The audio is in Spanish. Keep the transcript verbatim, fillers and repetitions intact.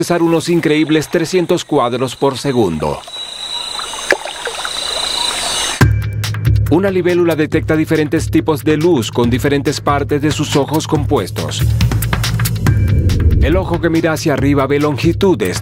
procesar unos increíbles trescientos cuadros por segundo. Una libélula detecta diferentes tipos de luz con diferentes partes de sus ojos compuestos. El ojo que mira hacia arriba ve longitudes,